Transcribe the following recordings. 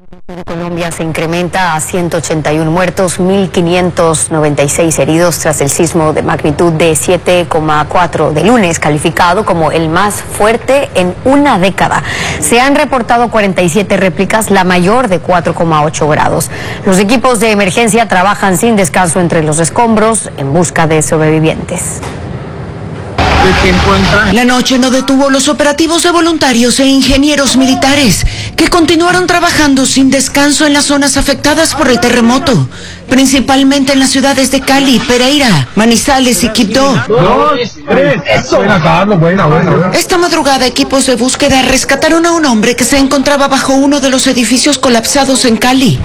Colombia se incrementa a 181 muertos, 1.596 heridos tras el sismo de magnitud de 7,4 de lunes, calificado como el más fuerte en una década. Se han reportado 47 réplicas, la mayor de 4,8 grados. Los equipos de emergencia trabajan sin descanso entre los escombros en busca de sobrevivientes. La noche no detuvo los operativos de voluntarios e ingenieros militares que continuaron trabajando sin descanso en las zonas afectadas por el terremoto, principalmente en las ciudades de Cali, Pereira, Manizales y Quibdó. Esta madrugada, equipos de búsqueda rescataron a un hombre que se encontraba bajo uno de los edificios colapsados en Cali.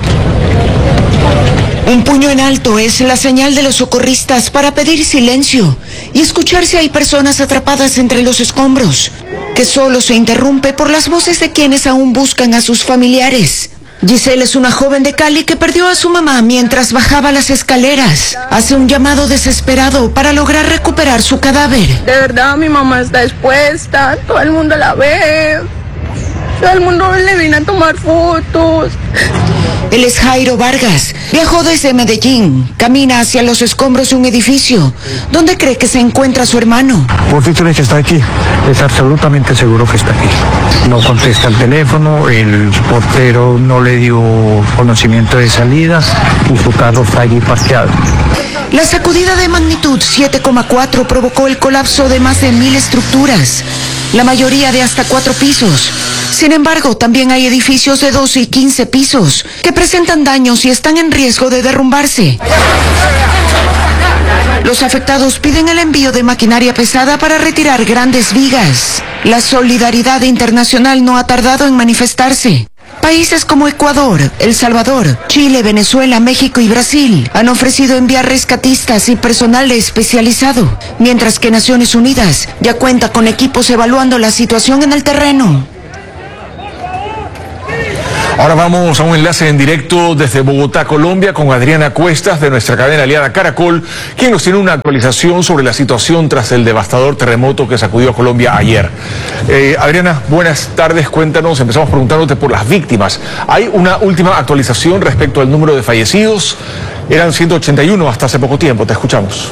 Un puño en alto es la señal de los socorristas para pedir silencio y escuchar si hay personas atrapadas entre los escombros, que solo se interrumpe por las voces de quienes aún buscan a sus familiares. Giselle es una joven de Cali que perdió a su mamá mientras bajaba las escaleras. Hace un llamado desesperado para lograr recuperar su cadáver. De verdad, mi mamá está expuesta, todo el mundo la ve, todo el mundo le viene a tomar fotos. Él es Jairo Vargas, viajó desde Medellín, camina hacia los escombros de un edificio, donde cree que se encuentra su hermano. ¿Por qué crees que está aquí? Es absolutamente seguro que está aquí. No contesta el teléfono, el portero no le dio conocimiento de salida y su carro está allí parqueado. La sacudida de magnitud 7,4 provocó el colapso de más de 1.000 estructuras, la mayoría de hasta 4 pisos. Sin embargo, también hay edificios de 12 y 15 pisos que presentan daños y están en riesgo de derrumbarse. Los afectados piden el envío de maquinaria pesada para retirar grandes vigas. La solidaridad internacional no ha tardado en manifestarse. Países como Ecuador, El Salvador, Chile, Venezuela, México y Brasil han ofrecido enviar rescatistas y personal especializado, mientras que Naciones Unidas ya cuenta con equipos evaluando la situación en el terreno. Ahora vamos a un enlace en directo desde Bogotá, Colombia, con Adriana Cuestas de nuestra cadena aliada Caracol, quien nos tiene una actualización sobre la situación tras el devastador terremoto que sacudió a Colombia ayer. Adriana, buenas tardes, cuéntanos, empezamos preguntándote por las víctimas. ¿Hay una última actualización respecto al número de fallecidos? Eran 181 hasta hace poco tiempo, te escuchamos.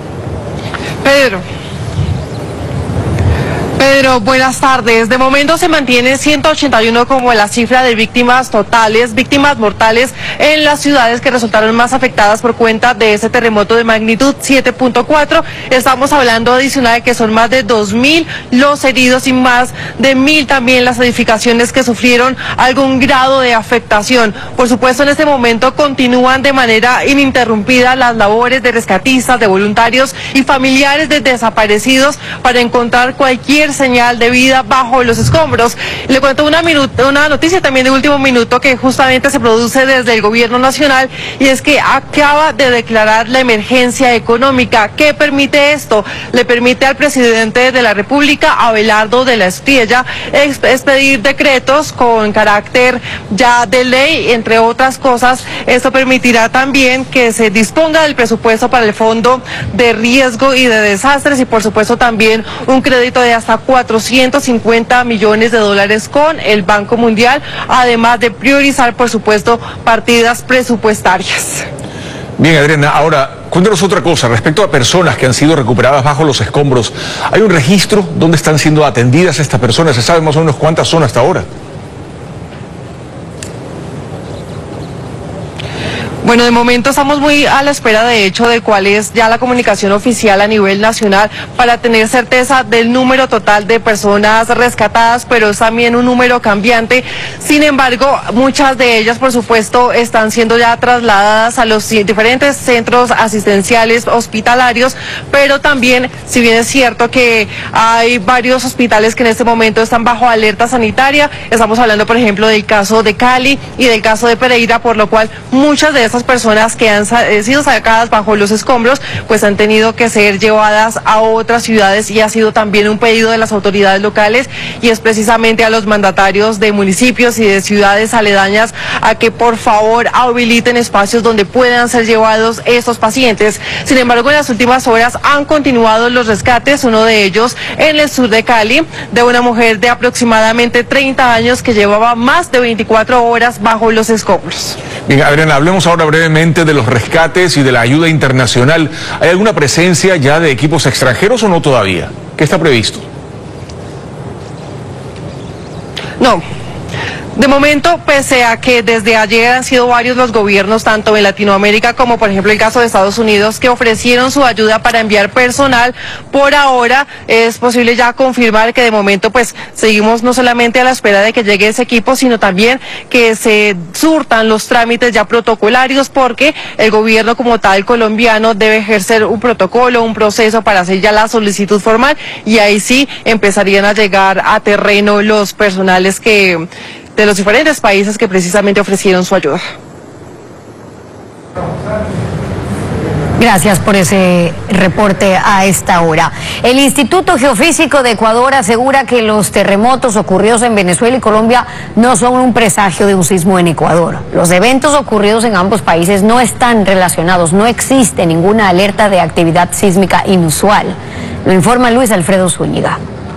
Pedro, buenas tardes. De momento se mantiene 181 como la cifra de víctimas totales, víctimas mortales en las ciudades que resultaron más afectadas por cuenta de ese terremoto de magnitud 7.4. Estamos hablando adicional de que son más de 2.000 los heridos y más de 1.000 también las edificaciones que sufrieron algún grado de afectación. Por supuesto, en este momento continúan de manera ininterrumpida las labores de rescatistas, de voluntarios y familiares de desaparecidos para encontrar cualquier señal de vida bajo los escombros. Le cuento una noticia también de último minuto que justamente se produce desde el gobierno nacional, y es que acaba de declarar la emergencia económica. ¿Qué permite esto? Le permite al presidente de la República, Abelardo de la Espriella, expedir decretos con carácter ya de ley, entre otras cosas. Esto permitirá también que se disponga del presupuesto para el Fondo de Riesgo y de Desastres, y por supuesto también un crédito de hasta 450 millones de dólares con el Banco Mundial, además de priorizar, por supuesto, partidas presupuestarias. Bien, Adriana, ahora cuéntanos otra cosa respecto a personas que han sido recuperadas bajo los escombros. ¿Hay un registro dónde están siendo atendidas estas personas? ¿Se sabe más o menos cuántas son hasta ahora? Bueno, de momento estamos muy a la espera, de hecho, de cuál es ya la comunicación oficial a nivel nacional para tener certeza del número total de personas rescatadas, pero es también un número cambiante. Sin embargo, muchas de ellas, por supuesto, están siendo ya trasladadas a los diferentes centros asistenciales hospitalarios, pero también, si bien es cierto que hay varios hospitales que en este momento están bajo alerta sanitaria, estamos hablando, por ejemplo, del caso de Cali y del caso de Pereira, por lo cual muchas de estas estas personas que han sido sacadas bajo los escombros, pues han tenido que ser llevadas a otras ciudades, y ha sido también un pedido de las autoridades locales, y es precisamente a los mandatarios de municipios y de ciudades aledañas a que por favor habiliten espacios donde puedan ser llevados estos pacientes. Sin embargo, en las últimas horas han continuado los rescates, uno de ellos en el sur de Cali, de una mujer de aproximadamente 30 años que llevaba más de 24 horas bajo los escombros. Bien, Adriana, hablemos ahora brevemente de los rescates y de la ayuda internacional. ¿Hay alguna presencia ya de equipos extranjeros o no todavía? ¿Qué está previsto? No. De momento, pese a que desde ayer han sido varios los gobiernos, tanto en Latinoamérica como por ejemplo el caso de Estados Unidos, que ofrecieron su ayuda para enviar personal, por ahora es posible ya confirmar que de momento pues seguimos no solamente a la espera de que llegue ese equipo, sino también que se surtan los trámites ya protocolarios, porque el gobierno como tal colombiano debe ejercer un protocolo, un proceso para hacer ya la solicitud formal, y ahí sí empezarían a llegar a terreno los personales de los diferentes países que precisamente ofrecieron su ayuda. Gracias por ese reporte a esta hora. El Instituto Geofísico de Ecuador asegura que los terremotos ocurridos en Venezuela y Colombia no son un presagio de un sismo en Ecuador. Los eventos ocurridos en ambos países no están relacionados, no existe ninguna alerta de actividad sísmica inusual. Lo informa Luis Alfredo Zúñiga.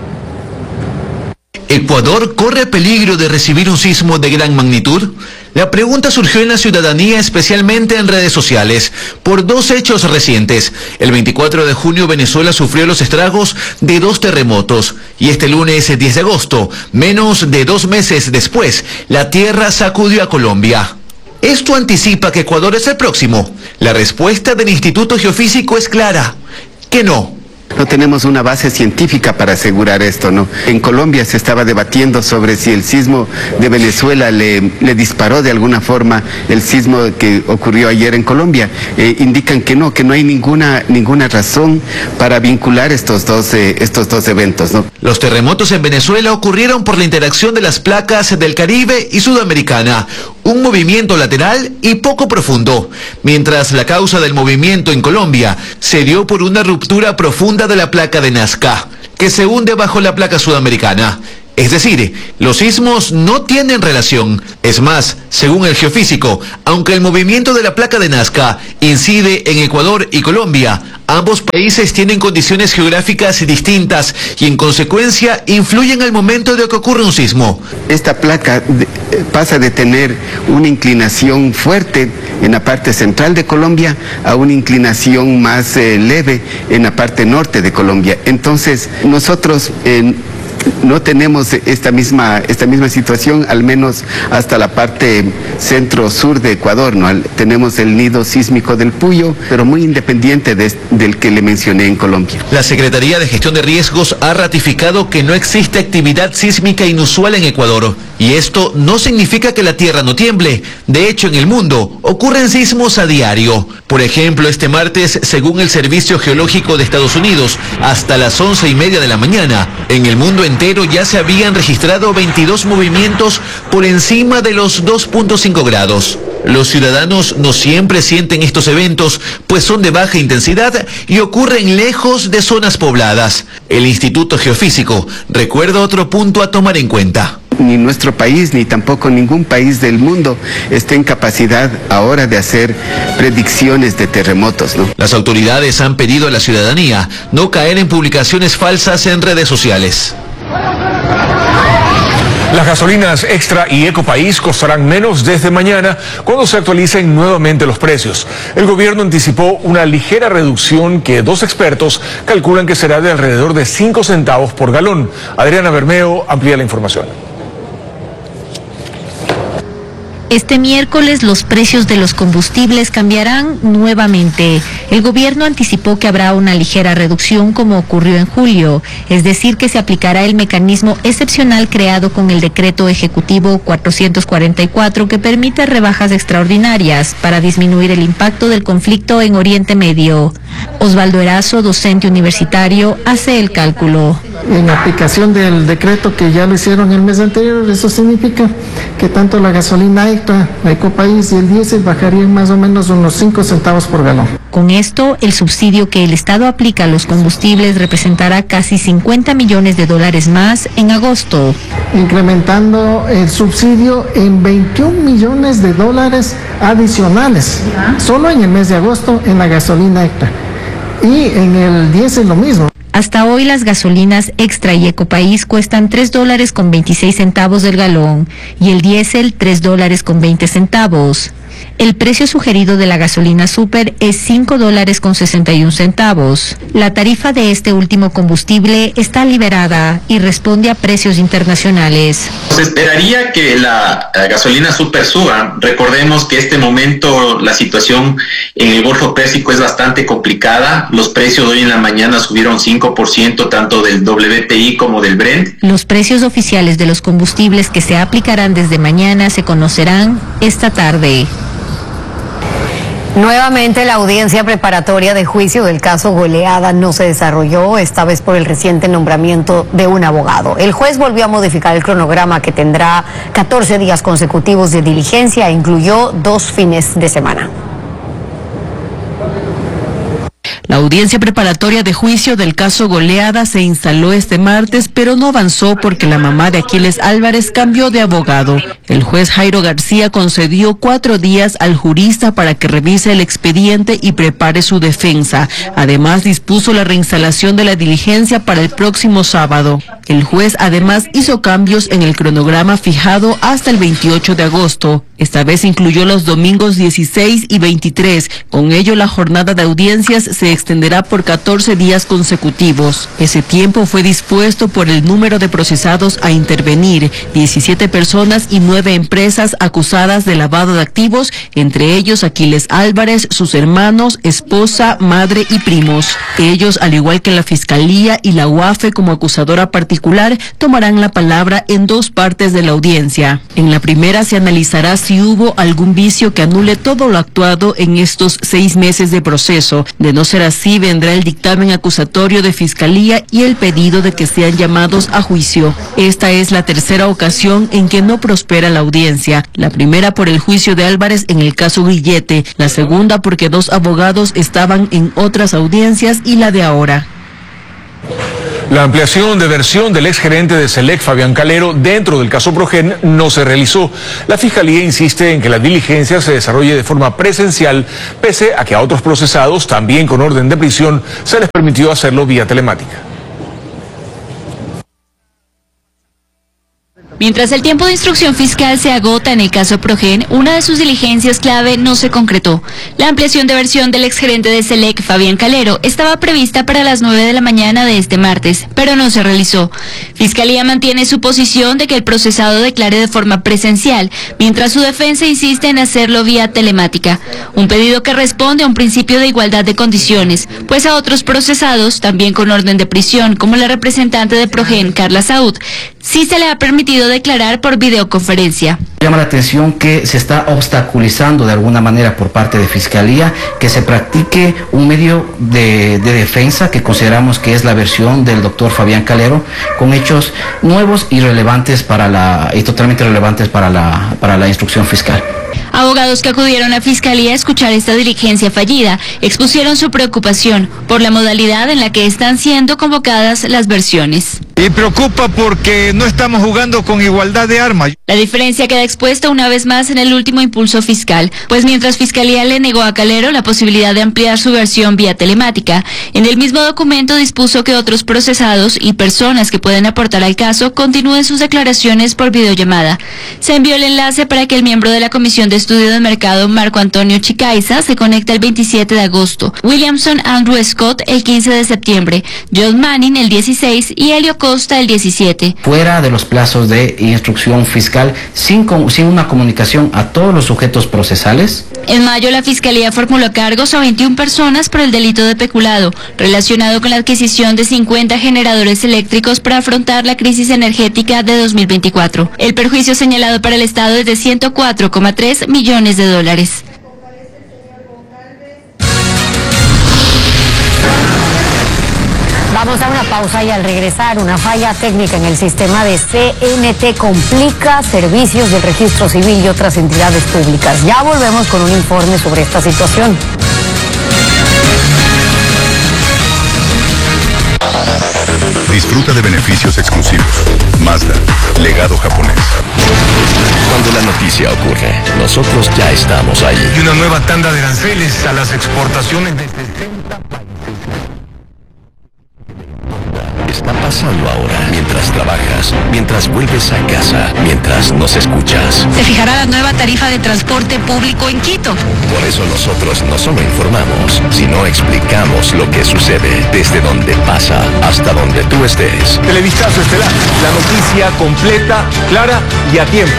¿Ecuador corre peligro de recibir un sismo de gran magnitud? La pregunta surgió en la ciudadanía, especialmente en redes sociales, por dos hechos recientes. El 24 de junio Venezuela sufrió los estragos de 2 terremotos, y este lunes 10 de agosto, menos de 2 meses después, la tierra sacudió a Colombia. ¿Esto anticipa que Ecuador es el próximo? La respuesta del Instituto Geofísico es clara, que no. No tenemos una base científica para asegurar esto, ¿no? En Colombia se estaba debatiendo sobre si el sismo de Venezuela le disparó de alguna forma el sismo que ocurrió ayer en Colombia. Indican que no hay ninguna razón para vincular estos dos eventos, ¿no? Los terremotos en Venezuela ocurrieron por la interacción de las placas del Caribe y Sudamericana, un movimiento lateral y poco profundo, mientras la causa del movimiento en Colombia se dio por una ruptura profunda de la placa de Nazca, que se hunde bajo la placa sudamericana. Es decir, los sismos no tienen relación. Es más, según el geofísico, aunque el movimiento de la placa de Nazca incide en Ecuador y Colombia, ambos países tienen condiciones geográficas distintas y en consecuencia influyen al momento de que ocurre un sismo. Esta placa pasa de tener una inclinación fuerte en la parte central de Colombia a una inclinación más leve en la parte norte de Colombia. Entonces, nosotros no tenemos esta misma situación, al menos hasta la parte centro-sur de Ecuador, ¿no? Tenemos el nido sísmico del Puyo, pero muy independiente del que le mencioné en Colombia. La Secretaría de Gestión de Riesgos ha ratificado que no existe actividad sísmica inusual en Ecuador, y esto no significa que la tierra no tiemble. De hecho, en el mundo ocurren sismos a diario. Por ejemplo, este martes, según el Servicio Geológico de Estados Unidos, hasta las 11:30 de la mañana, en el mundo entero ya se habían registrado 22 movimientos por encima de los 2.5 grados. Los ciudadanos no siempre sienten estos eventos, pues son de baja intensidad y ocurren lejos de zonas pobladas. El Instituto Geofísico recuerda otro punto a tomar en cuenta. Ni nuestro país, ni tampoco ningún país del mundo está en capacidad ahora de hacer predicciones de terremotos, ¿no? Las autoridades han pedido a la ciudadanía no caer en publicaciones falsas en redes sociales. Las gasolinas Extra y Ecopaís costarán menos desde mañana cuando se actualicen nuevamente los precios. El gobierno anticipó una ligera reducción que 2 expertos calculan que será de alrededor de 5 centavos por galón. Adriana Bermeo amplía la información. Este miércoles los precios de los combustibles cambiarán nuevamente. El gobierno anticipó que habrá una ligera reducción como ocurrió en julio, es decir, que se aplicará el mecanismo excepcional creado con el decreto ejecutivo 444 que permite rebajas extraordinarias para disminuir el impacto del conflicto en Oriente Medio. Osvaldo Erazo, docente universitario, hace el cálculo. En aplicación del decreto que ya lo hicieron el mes anterior, eso significa que tanto la gasolina extra, la Ecopaís y el diésel bajarían más o menos unos 5 centavos por galón. Con esto, el subsidio que el Estado aplica a los combustibles representará casi $50 millones más en agosto. Incrementando el subsidio en $21 millones adicionales, solo en el mes de agosto en la gasolina extra. Y en el diésel lo mismo. Hasta hoy las gasolinas Extra y Ecopaís cuestan $3.26 del galón y el diésel $3.20. El precio sugerido de la gasolina Super es $5.61. La tarifa de este último combustible está liberada y responde a precios internacionales. Se esperaría que la gasolina Super suba. Recordemos que en este momento la situación en el Golfo Pérsico es bastante complicada. Los precios hoy en la mañana subieron 5% tanto del WTI como del Brent. Los precios oficiales de los combustibles que se aplicarán desde mañana se conocerán esta tarde. Nuevamente la audiencia preparatoria de juicio del caso Goleada no se desarrolló, esta vez por el reciente nombramiento de un abogado. El juez volvió a modificar el cronograma que tendrá 14 días consecutivos de diligencia e incluyó 2 fines de semana. La audiencia preparatoria de juicio del caso Goleada se instaló este martes, pero no avanzó porque la mamá de Aquiles Álvarez cambió de abogado. El juez Jairo García concedió 4 días al jurista para que revise el expediente y prepare su defensa. Además, dispuso la reinstalación de la diligencia para el próximo sábado. El juez además hizo cambios en el cronograma fijado hasta el 28 de agosto. Esta vez incluyó los domingos 16 y 23. Con ello, la jornada de audiencias se extenderá por 14 días consecutivos. Ese tiempo fue dispuesto por el número de procesados a intervenir, 17 personas y 9 empresas acusadas de lavado de activos, entre ellos Aquiles Álvarez, sus hermanos, esposa, madre y primos. Ellos, al igual que la Fiscalía y la UAFE como acusadora particular, tomarán la palabra en 2 partes de la audiencia. En la primera se analizará si hubo algún vicio que anule todo lo actuado en estos 6 meses de proceso. De no ser así, vendrá el dictamen acusatorio de Fiscalía y el pedido de que sean llamados a juicio. Esta es la tercera ocasión en que no prospera la audiencia. La primera por el juicio de Álvarez en el caso Grillete, la segunda porque 2 abogados estaban en otras audiencias y la de ahora. La ampliación de versión del exgerente de SELEC, Fabián Calero, dentro del caso Progen no se realizó. La Fiscalía insiste en que la diligencia se desarrolle de forma presencial, pese a que a otros procesados, también con orden de prisión, se les permitió hacerlo vía telemática. Mientras el tiempo de instrucción fiscal se agota en el caso Progen, una de sus diligencias clave no se concretó. La ampliación de versión del exgerente de SELEC, Fabián Calero, estaba prevista para las 9 de la mañana de este martes, pero no se realizó. Fiscalía mantiene su posición de que el procesado declare de forma presencial, mientras su defensa insiste en hacerlo vía telemática. Un pedido que responde a un principio de igualdad de condiciones, pues a otros procesados, también con orden de prisión, como la representante de Progen, Carla Saúd, sí se le ha permitido declarar por videoconferencia. Llama la atención que se está obstaculizando de alguna manera por parte de Fiscalía que se practique un medio de defensa que consideramos que es la versión del doctor Fabián Calero, con hechos nuevos y relevantes y totalmente relevantes para la instrucción fiscal. Abogados que acudieron a Fiscalía a escuchar esta diligencia fallida expusieron su preocupación por la modalidad en la que están siendo convocadas las versiones. Y preocupa porque no estamos jugando con igualdad de armas. La diferencia queda expuesta una vez más en el último impulso fiscal, pues mientras Fiscalía le negó a Calero la posibilidad de ampliar su versión vía telemática, en el mismo documento dispuso que otros procesados y personas que pueden aportar al caso continúen sus declaraciones por videollamada. Se envió el enlace para que el miembro de la Comisión de Estudio de Mercado, Marco Antonio Chicaiza, se conecte el 27 de agosto, Williamson Andrew Scott el 15 de septiembre, John Manning el 16 y Helio Costa el 17. Fuera de los plazos de instrucción fiscal, sin una comunicación a todos los sujetos procesales. En mayo, la Fiscalía formuló cargos a 21 personas por el delito de peculado, relacionado con la adquisición de 50 generadores eléctricos para afrontar la crisis energética de 2024. El perjuicio señalado para el Estado es de $104,3 millones. Vamos a una pausa y al regresar, una falla técnica en el sistema de CNT complica servicios del registro civil y otras entidades públicas. Ya volvemos con un informe sobre esta situación. Disfruta de beneficios exclusivos. Mazda, legado japonés. Cuando la noticia ocurre, nosotros ya estamos ahí. Y una nueva tanda de aranceles a las exportaciones de 60 países. Está pasando ahora, mientras trabajas, mientras vuelves a casa, mientras nos escuchas. Se fijará la nueva tarifa de transporte público en Quito. Por eso nosotros no solo informamos, sino explicamos lo que sucede desde donde pasa hasta donde tú estés. Televistazo Estelar, la noticia completa, clara y a tiempo.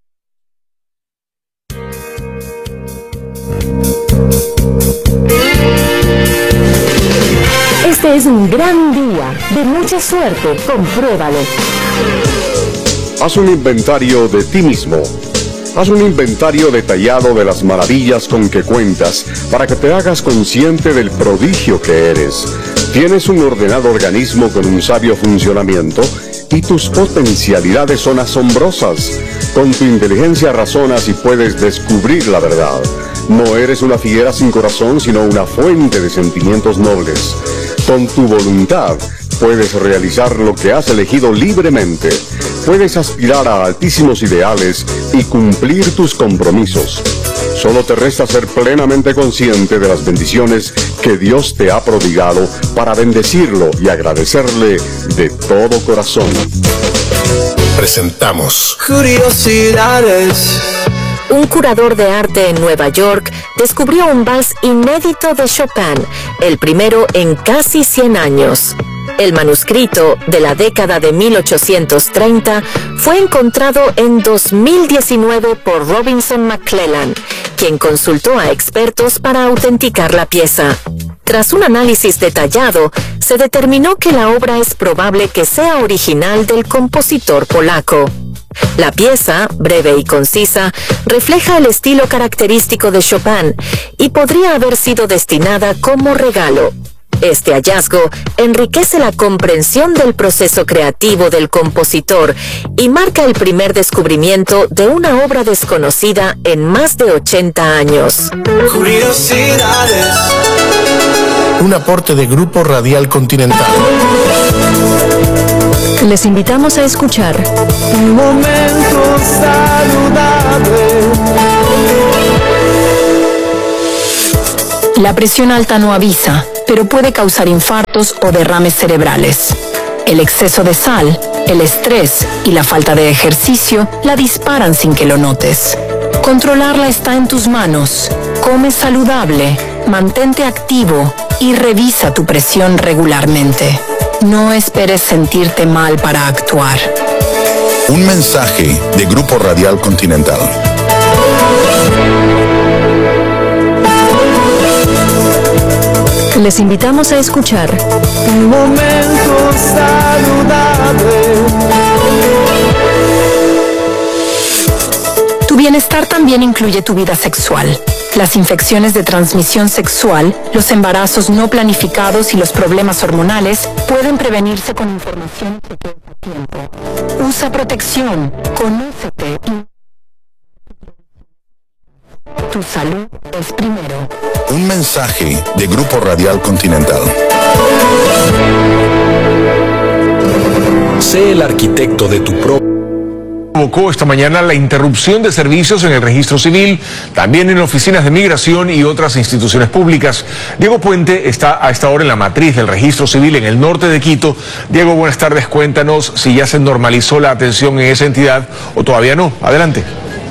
Este es un gran día, de mucha suerte, compruébalo. Haz un inventario de ti mismo. Haz un inventario detallado de las maravillas con que cuentas para que te hagas consciente del prodigio que eres. Tienes un ordenado organismo con un sabio funcionamiento y tus potencialidades son asombrosas. Con tu inteligencia razonas y puedes descubrir la verdad. No eres una figuera sin corazón, sino una fuente de sentimientos nobles. Con tu voluntad puedes realizar lo que has elegido libremente. Puedes aspirar a altísimos ideales y cumplir tus compromisos. Solo te resta ser plenamente consciente de las bendiciones que Dios te ha prodigado para bendecirlo y agradecerle de todo corazón. Presentamos Curiosidades. Un curador de arte en Nueva York descubrió un vals inédito de Chopin, el primero en casi 100 años. El manuscrito de la década de 1830 fue encontrado en 2019 por Robinson McClellan, quien consultó a expertos para autenticar la pieza. Tras un análisis detallado, se determinó que la obra es probable que sea original del compositor polaco. La pieza, breve y concisa, refleja el estilo característico de Chopin y podría haber sido destinada como regalo. Este hallazgo enriquece la comprensión del proceso creativo del compositor y marca el primer descubrimiento de una obra desconocida en más de 80 años. Curiosidades. Un aporte de Grupo Radial Continental. Les invitamos a escuchar Un momento saludable. La presión alta no avisa, pero puede causar infartos o derrames cerebrales. El exceso de sal, el estrés y la falta de ejercicio la disparan sin que lo notes. Controlarla está en tus manos. Come saludable, mantente activo y revisa tu presión regularmente. No esperes sentirte mal para actuar. Un mensaje de Grupo Radial Continental. Les invitamos a escuchar Un momento saludable. Tu bienestar también incluye tu vida sexual. Las infecciones de transmisión sexual, los embarazos no planificados y los problemas hormonales pueden prevenirse con información que te da tiempo. Usa protección, conócete y... Tu salud es primero. Un mensaje de Grupo Radial Continental. Sé el arquitecto de tu propio. Provocó esta mañana la interrupción de servicios en el registro civil, también en oficinas de migración y otras instituciones públicas. Diego Puente está a esta hora en la matriz del registro civil en el norte de Quito. Diego, buenas tardes, cuéntanos si ya se normalizó la atención en esa entidad o todavía no. Adelante.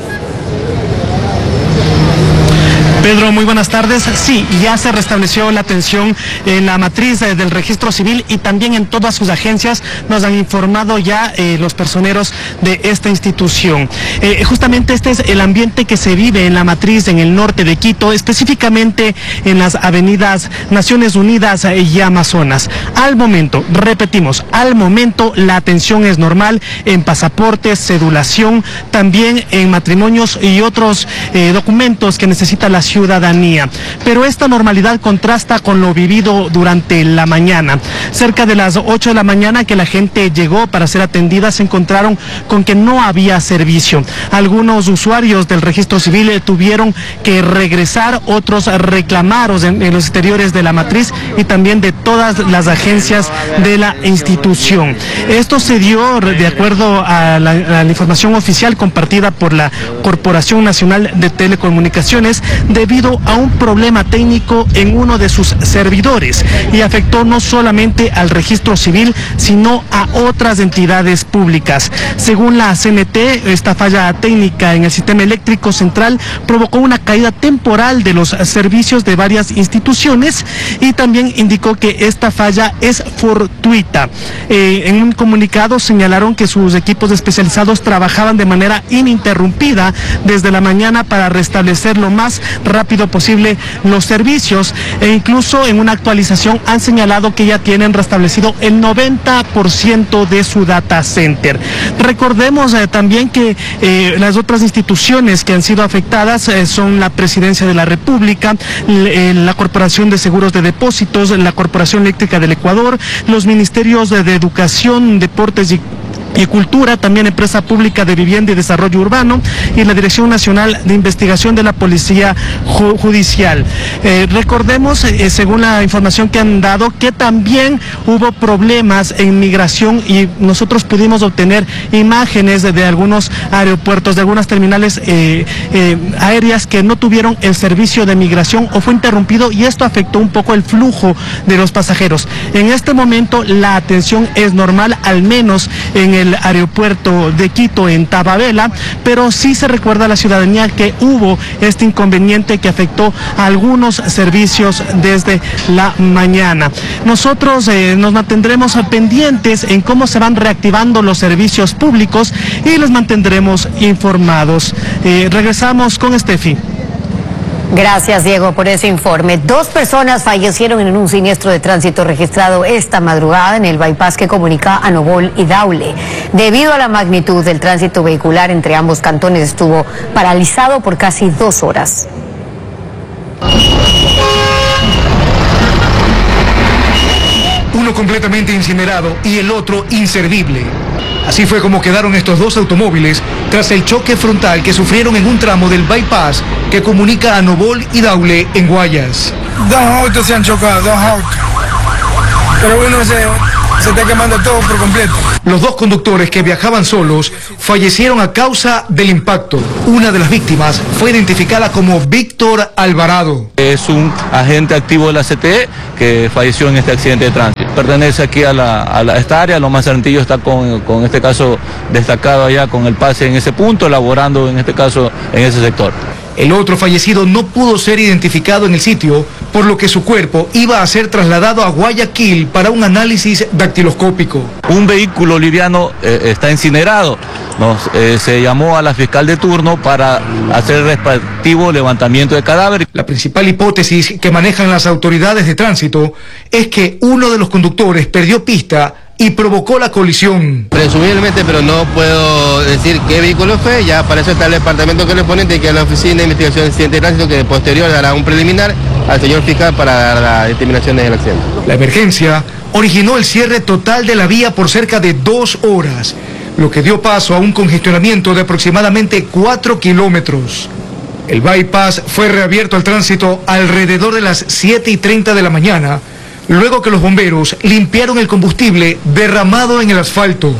Pedro, muy buenas tardes. Sí, ya se restableció la atención en la matriz del registro civil y también en todas sus agencias, nos han informado ya los personeros de esta institución. Justamente este es el ambiente que se vive en la matriz en el norte de Quito, específicamente en las avenidas Naciones Unidas y Amazonas. Al momento, repetimos, al momento la atención es normal en pasaportes, cedulación, también en matrimonios y otros documentos que necesita la ciudadanía. Pero esta normalidad contrasta con lo vivido durante la mañana. Cerca de las 8 de la mañana que la gente llegó para ser atendida, se encontraron con que no había servicio. Algunos usuarios del registro civil tuvieron que regresar, otros reclamaron en los exteriores de la matriz y también de todas las agencias de la institución. Esto se dio de acuerdo a la información oficial compartida por la Corporación Nacional de Telecomunicaciones debido a un problema técnico en uno de sus servidores y afectó no solamente al registro civil sino a otras entidades públicas. Según la CNT, esta falla técnica en el sistema eléctrico central provocó una caída temporal de los servicios de varias instituciones y también indicó que esta falla es fortuita. En un comunicado señalaron que sus equipos especializados trabajaban de manera ininterrumpida desde la mañana para restablecer lo más rápido posible los servicios e incluso en una actualización han señalado que ya tienen restablecido el 90% de su data center. Recordemos también que las otras instituciones que han sido afectadas son la Presidencia de la República, la Corporación de Seguros de Depósitos, la Corporación Eléctrica del Ecuador, los Ministerios de Educación, Deportes y Cultura, también Empresa Pública de Vivienda y Desarrollo Urbano y la Dirección Nacional de Investigación de la Policía Judicial. Recordemos, según la información que han dado, que también hubo problemas en migración y nosotros pudimos obtener imágenes de algunos aeropuertos, de algunas terminales aéreas que no tuvieron el servicio de migración o fue interrumpido y esto afectó un poco el flujo de los pasajeros. En este momento la atención es normal, al menos en el aeropuerto de Quito, en Tababela, pero sí se recuerda a la ciudadanía que hubo este inconveniente que afectó a algunos servicios desde la mañana. Nosotros nos mantendremos pendientes en cómo se van reactivando los servicios públicos y les mantendremos informados. Regresamos con Steffi. Gracias, Diego, por ese informe. 2 personas fallecieron en un siniestro de tránsito registrado esta madrugada en el bypass que comunica a Nobol y Daule. Debido a la magnitud del tránsito vehicular entre ambos cantones estuvo paralizado por casi 2 horas. Uno completamente incinerado y el otro inservible. Así fue como quedaron estos 2 automóviles tras el choque frontal que sufrieron en un tramo del bypass que comunica a Nobol y Daule en Guayas. 2 autos se han chocado, 2 autos. Pero uno se está quemando todo por completo. Los 2 conductores que viajaban solos fallecieron a causa del impacto. Una de las víctimas fue identificada como Víctor Alvarado. Es un agente activo de la CTE que falleció en este accidente de tránsito. Pertenece aquí a esta área. Loma Saltillo está con este caso destacado allá con el pase en ese punto, elaborando en este caso en ese sector. El otro fallecido no pudo ser identificado en el sitio, por lo que su cuerpo iba a ser trasladado a Guayaquil para un análisis dactiloscópico. Un vehículo liviano está incinerado. Se llamó a la fiscal de turno para hacer el respectivo levantamiento de cadáver. La principal hipótesis que manejan las autoridades de tránsito es que uno de los conductores perdió pista y provocó la colisión. Presumiblemente, pero no puedo decir qué vehículo fue, ya para eso está el departamento correspondiente, que es la Oficina de Investigación de Accidentes de Tránsito, que posterior dará un preliminar al señor fiscal para dar la determinación del accidente. La emergencia originó el cierre total de la vía por cerca de 2 horas, lo que dio paso a un congestionamiento de aproximadamente 4 kilómetros. El bypass fue reabierto al tránsito alrededor de las 7:30 de la mañana, luego que los bomberos limpiaron el combustible derramado en el asfalto.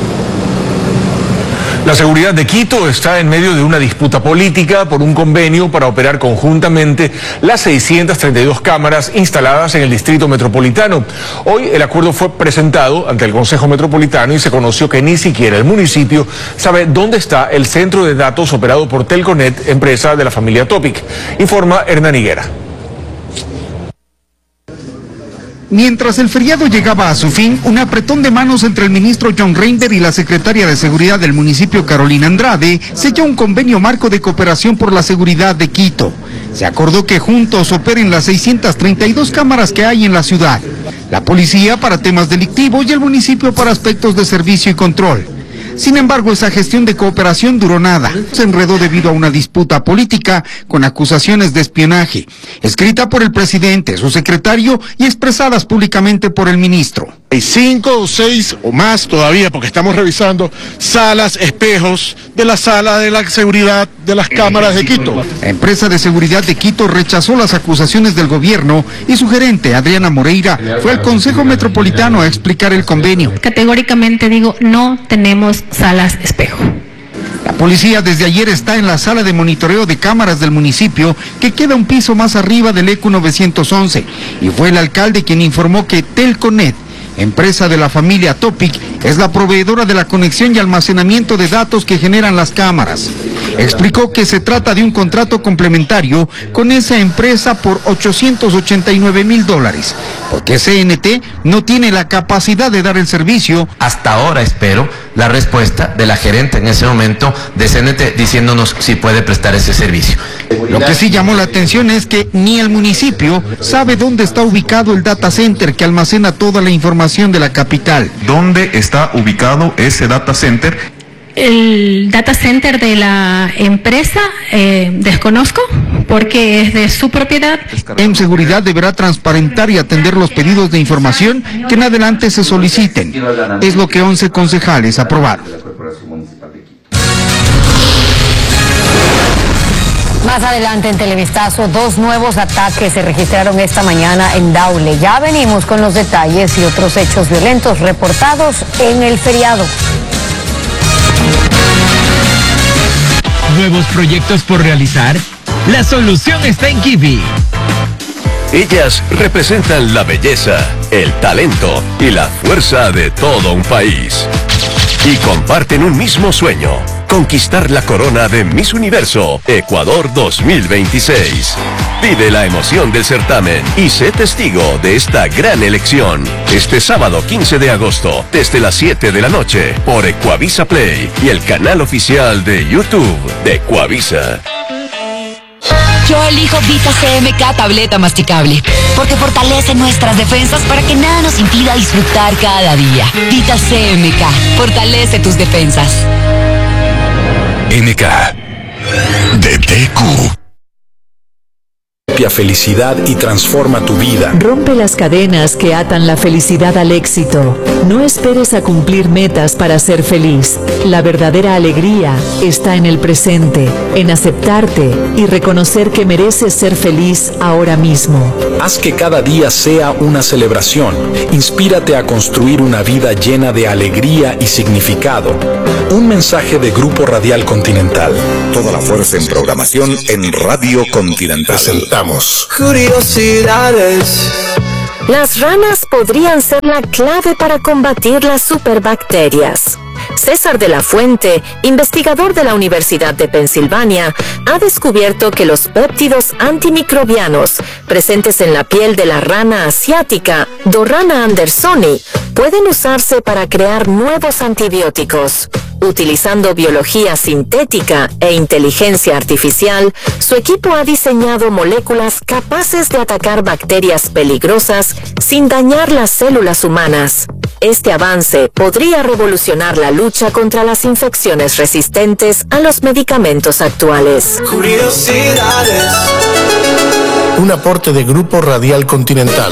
La seguridad de Quito está en medio de una disputa política por un convenio para operar conjuntamente las 632 cámaras instaladas en el distrito metropolitano. Hoy el acuerdo fue presentado ante el Consejo Metropolitano y se conoció que ni siquiera el municipio sabe dónde está el centro de datos operado por Telconet, empresa de la familia Topic. Informa Hernán Higuera. Mientras el feriado llegaba a su fin, un apretón de manos entre el ministro John Reiner y la secretaria de Seguridad del municipio Carolina Andrade selló un convenio marco de cooperación por la seguridad de Quito. Se acordó que juntos operen las 632 cámaras que hay en la ciudad, la policía para temas delictivos y el municipio para aspectos de servicio y control. Sin embargo, esa gestión de cooperación duró nada. Se enredó debido a una disputa política con acusaciones de espionaje, escrita por el presidente, su secretario y expresadas públicamente por el ministro. Hay 5 o 6 o más todavía, porque estamos revisando salas, espejos de la sala de la seguridad de las cámaras de Quito. La empresa de seguridad de Quito rechazó las acusaciones del gobierno y su gerente, Adriana Moreira, fue al Consejo Metropolitano a explicar el convenio. Categóricamente digo, no tenemos salas espejo. La policía desde ayer está en la sala de monitoreo de cámaras del municipio, que queda un piso más arriba del ECU 911, y fue el alcalde quien informó que Telconet, empresa de la familia Topic, es la proveedora de la conexión y almacenamiento de datos que generan las cámaras. Explicó que se trata de un contrato complementario con esa empresa por $889,000, porque CNT no tiene la capacidad de dar el servicio. Hasta ahora espero la respuesta de la gerente en ese momento de CNT diciéndonos si puede prestar ese servicio. Lo que sí llamó la atención es que ni el municipio sabe dónde está ubicado el data center que almacena toda la información de la capital. ¿Dónde está ubicado ese data center? El data center de la empresa desconozco porque es de su propiedad. En seguridad deberá transparentar y atender los pedidos de información que en adelante se soliciten. Es lo que 11 concejales aprobaron. Más adelante en Televistazo, 2 nuevos ataques se registraron esta mañana en Daule. Ya venimos con los detalles y otros hechos violentos reportados en el feriado. ¿Nuevos proyectos por realizar? La solución está en Kiwi. Ellas representan la belleza, el talento y la fuerza de todo un país. Y comparten un mismo sueño: conquistar la corona de Miss Universo Ecuador 2026. Vive la emoción del certamen y sé testigo de esta gran elección. Este sábado 15 de agosto, desde las 7 de la noche, por Ecuavisa Play y el canal oficial de YouTube de Ecuavisa. Yo elijo Vita CMK tableta masticable, porque fortalece nuestras defensas para que nada nos impida disfrutar cada día. Vita CMK, fortalece tus defensas. NK de DQ. Felicidad y transforma tu vida. Rompe las cadenas que atan la felicidad al éxito. No esperes a cumplir metas para ser feliz. La verdadera alegría está en el presente, en aceptarte y reconocer que mereces ser feliz ahora mismo. Haz que cada día sea una celebración. Inspírate a construir una vida llena de alegría y significado. Un mensaje de Grupo Radial Continental. Toda la fuerza en programación en Radio Continental. Presentamos Curiosidades. Las ranas podrían ser la clave para combatir las superbacterias. César de la Fuente, investigador de la Universidad de Pensilvania, ha descubierto que los péptidos antimicrobianos presentes en la piel de la rana asiática, Dorrana andersoni, pueden usarse para crear nuevos antibióticos. Utilizando biología sintética e inteligencia artificial, su equipo ha diseñado moléculas capaces de atacar bacterias peligrosas sin dañar las células humanas. Este avance podría revolucionar la lucha contra las infecciones resistentes a los medicamentos actuales. Curiosidades. un aporte de Grupo Radial Continental.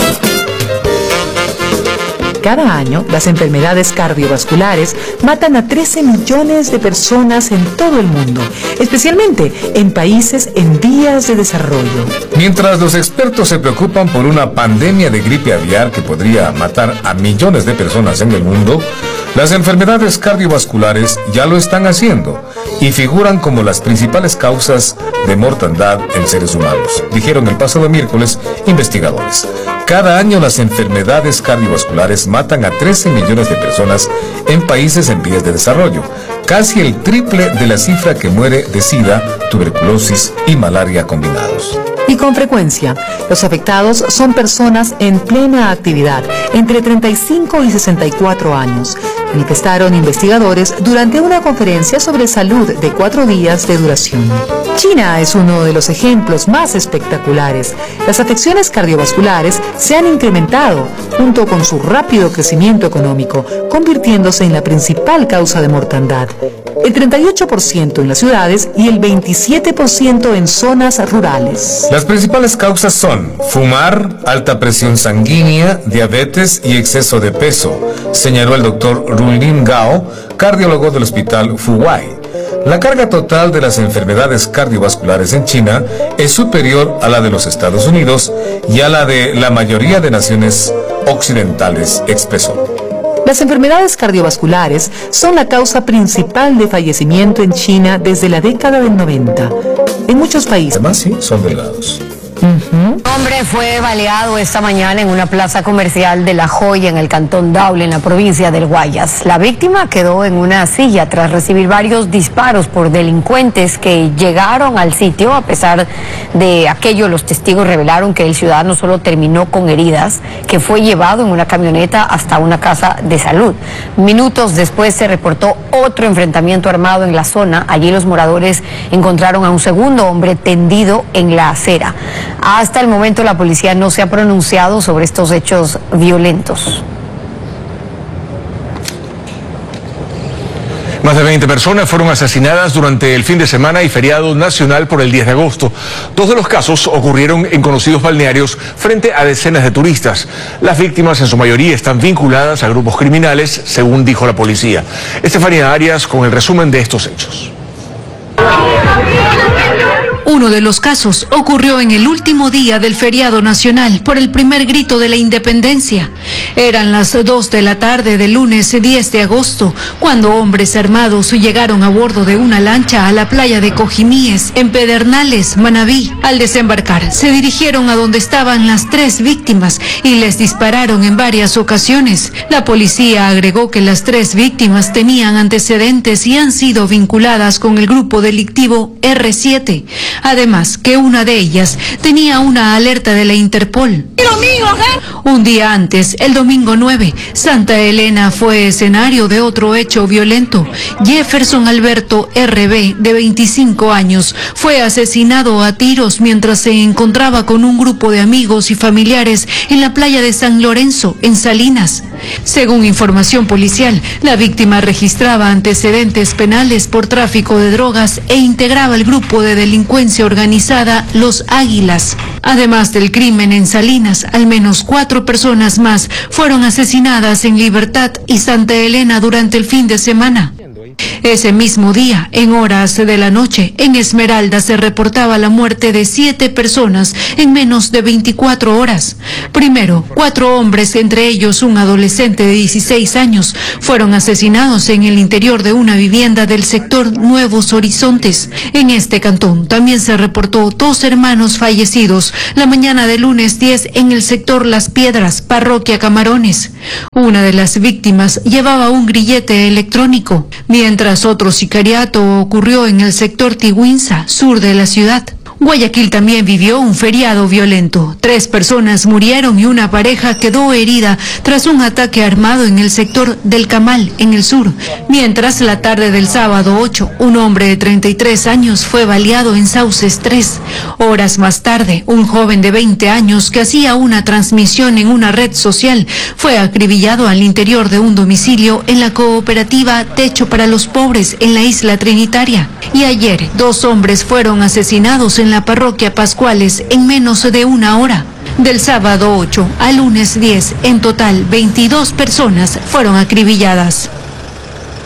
Cada año, las enfermedades cardiovasculares matan a 13 millones de personas en todo el mundo, especialmente en países en vías de desarrollo. Mientras los expertos se preocupan por una pandemia de gripe aviar que podría matar a millones de personas en el mundo, las enfermedades cardiovasculares ya lo están haciendo y figuran como las principales causas de mortandad en seres humanos, dijeron el pasado miércoles investigadores. Cada año las enfermedades cardiovasculares matan a 13 millones de personas en países en vías de desarrollo, casi el triple de la cifra que muere de SIDA, tuberculosis y malaria combinados. Y con frecuencia, los afectados son personas en plena actividad, entre 35 y 64 años, manifestaron investigadores durante una conferencia sobre salud de 4 días de duración. China es uno de los ejemplos más espectaculares. Las afecciones cardiovasculares se han incrementado junto con su rápido crecimiento económico, convirtiéndose en la principal causa de mortandad. El 38% en las ciudades y el 27% en zonas rurales. Las principales causas son fumar, alta presión sanguínea, diabetes y exceso de peso, señaló el doctor Runlin Gao, cardiólogo del hospital Fuwai. La carga total de las enfermedades cardiovasculares en China es superior a la de los Estados Unidos y a la de la mayoría de naciones occidentales, expresó. Las enfermedades cardiovasculares son la causa principal de fallecimiento en China desde la década del 90. En muchos países. Además, sí, son delgados. Un hombre fue baleado esta mañana en una plaza comercial de La Joya, en el cantón Daule, en la provincia del Guayas. La víctima quedó en una silla tras recibir varios disparos por delincuentes que llegaron al sitio. A pesar de aquello, los testigos revelaron que el ciudadano solo terminó con heridas, que fue llevado en una camioneta hasta una casa de salud. Minutos después se reportó otro enfrentamiento armado en la zona. Allí los moradores encontraron a un segundo hombre tendido en la acera. Hasta el momento la policía no se ha pronunciado sobre estos hechos violentos. Más de 20 personas fueron asesinadas durante el fin de semana y feriado nacional por el 10 de agosto. Dos de los casos ocurrieron en conocidos balnearios frente a decenas de turistas. Las víctimas en su mayoría están vinculadas a grupos criminales, según dijo la policía. Estefanía Arias con el resumen de estos hechos. Uno de los casos ocurrió en el último día del feriado nacional por el primer grito de la independencia. Eran las 2 de la tarde del lunes 10 de agosto, cuando hombres armados llegaron a bordo de una lancha a la playa de Cojimíes, en Pedernales, Manabí. Al desembarcar, se dirigieron a donde estaban las 3 víctimas y les dispararon en varias ocasiones. La policía agregó que las 3 víctimas tenían antecedentes y han sido vinculadas con el grupo delictivo R7. Además, que una de ellas tenía una alerta de la Interpol. Un día antes, el domingo 9, Santa Elena fue escenario de otro hecho violento. Jefferson Alberto RB, de 25 años, fue asesinado a tiros mientras se encontraba con un grupo de amigos y familiares en la playa de San Lorenzo, en Salinas. Según información policial, la víctima registraba antecedentes penales por tráfico de drogas e integraba el grupo de delincuencia organizada Los Águilas. Además del crimen en Salinas, al menos 4 personas más fueron asesinadas en Libertad y Santa Elena durante el fin de semana. Ese mismo día, en horas de la noche, en Esmeralda se reportaba la muerte de 7 personas en menos de 24 horas. Primero, 4 hombres, entre ellos un adolescente de 16 años, fueron asesinados en el interior de una vivienda del sector Nuevos Horizontes. En este cantón también se reportó 2 hermanos fallecidos la mañana del lunes 10 en el sector Las Piedras, parroquia Camarones. Una de las víctimas llevaba un grillete electrónico, mientras otro sicariato ocurrió en el sector Tigüinza, sur de la ciudad. Guayaquil también vivió un feriado violento. 3 personas murieron y una pareja quedó herida tras un ataque armado en el sector del Camal, en el sur. Mientras, la tarde del sábado 8, un hombre de 33 años fue baleado en Sauces 3. Horas más tarde, un joven de 20 años que hacía una transmisión en una red social fue acribillado al interior de un domicilio en la cooperativa Techo para los Pobres, en la isla Trinitaria. Y ayer, 2 hombres fueron asesinados en la parroquia Pascuales en menos de una hora. Del sábado 8 al lunes 10, en total 22 personas fueron acribilladas.